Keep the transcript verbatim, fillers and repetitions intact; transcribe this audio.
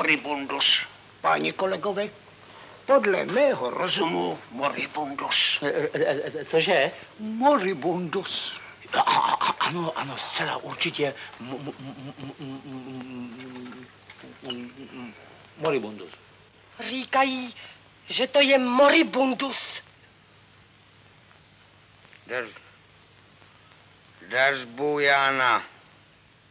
moribundus. Páni kolegové, podle mého rozumu Moribundus. Cože? moribundus. A, a, ano, ano, zcela určitě. M- m- m- m- m- m- moribundus. Říkají, že to je moribundus. Das, das Bujana.